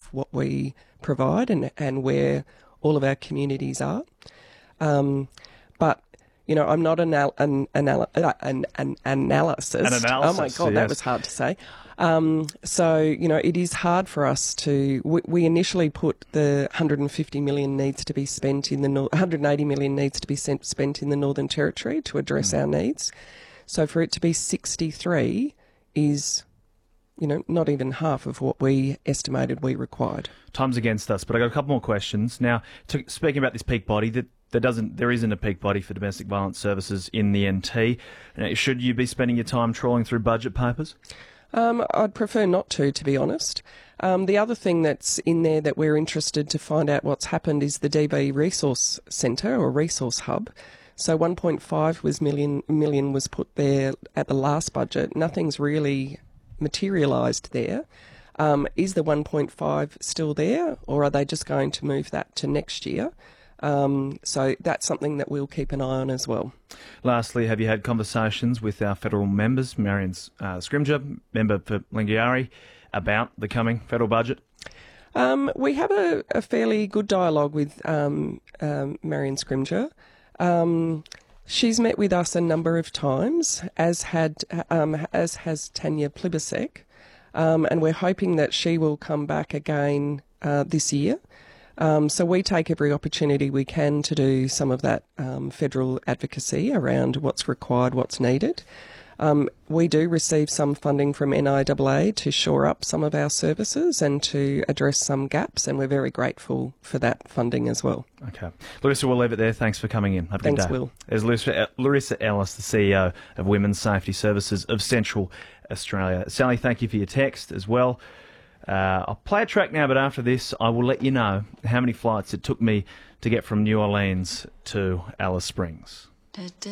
what we provide and where all of our communities are. But I'm not an analyst. Oh my God, that was hard to say. So it is hard for us to. We initially put the 150 million needs to be spent in the 180 million needs to be spent in the Northern Territory to address our needs. So for it to be 63 is, not even half of what we estimated we required. Time's against us, but I got a couple more questions now. Speaking about this peak body, there isn't a peak body for domestic violence services in the NT. Should you be spending your time trawling through budget papers? I'd prefer not to be honest. The other thing that's in there that we're interested to find out what's happened is the DV Resource Centre or Resource Hub. So 1.5 million was put there at the last budget. Nothing's really materialised there. Is the 1.5 still there, or are they just going to move that to next year? So that's something that we'll keep an eye on as well. Lastly, have you had conversations with our federal members, Marion Scrimgeour, member for Lingiari, about the coming federal budget? We have a fairly good dialogue with Marion Scrimgeour. She's met with us a number of times, as has Tanya Plibersek, and we're hoping that she will come back again this year. So we take every opportunity we can to do some of that federal advocacy around what's required, what's needed. We do receive some funding from NIAA to shore up some of our services and to address some gaps, and we're very grateful for that funding as well. Okay. Larissa, we'll leave it there. Thanks for coming in. Have a good day. Thanks, Will. There's Larissa Ellis, the CEO of Women's Safety Services of Central Australia. Sally, thank you for your text as well. I'll play a track now, but after this, I will let you know how many flights it took me to get from New Orleans to Alice Springs.